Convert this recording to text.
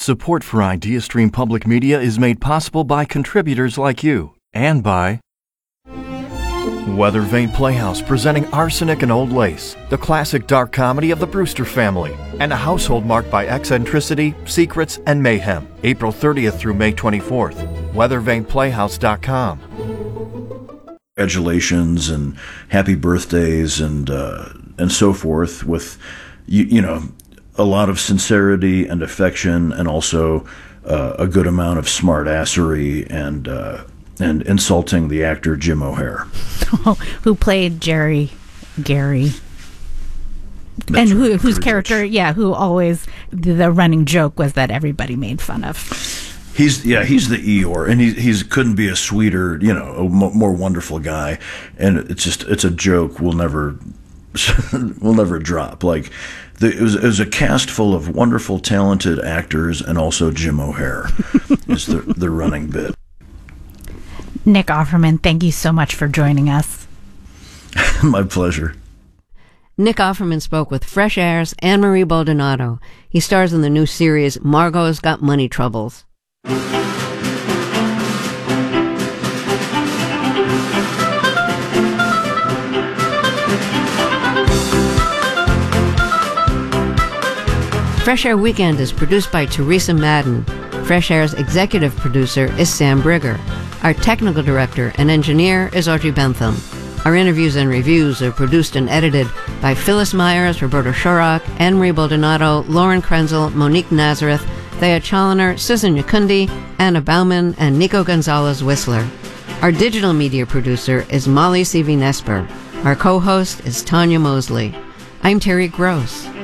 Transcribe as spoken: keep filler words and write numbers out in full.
Support for IdeaStream Public Media is made possible by contributors like you and by Weather Vane Playhouse, presenting Arsenic and Old Lace, the classic dark comedy of the Brewster family, and a household marked by eccentricity, secrets, and mayhem. April thirtieth through May twenty-fourth. weather vane playhouse dot com. Congratulations and happy birthdays and uh, and so forth with, you, you know, a lot of sincerity and affection, and also uh, a good amount of smartassery and uh, and insulting the actor Jim O'Heir, who played Jerry Gary, That's and who, right, whose pretty character, much. yeah, who always the running joke was that everybody made fun of. He's yeah, he's the Eeyore, and he he's couldn't be a sweeter, you know, a mo- more wonderful guy, and it's just it's a joke we'll never we'll never drop. Like the, it was it was a cast full of wonderful, talented actors, and also Jim O'Heir is the the running bit. Nick Offerman, thank you so much for joining us. My pleasure. Nick Offerman spoke with Fresh Air's Anne-Marie Baldonado. He stars in the new series Margot's Got Money Troubles. Fresh Air Weekend is produced by Teresa Madden. Fresh Air's executive producer is Sam Brigger. Our technical director and engineer is Audrey Bentham. Our interviews and reviews are produced and edited by Phyllis Myers, Roberta Shorrock, Anne-Marie Baldonado, Lauren Krenzel, Monique Nazareth, Thea Challoner, Susan Yakundi, Anna Bauman, and Nico Gonzalez Whistler. Our digital media producer is Molly C V Nesper. Our co-host is Tanya Mosley. I'm Terry Gross.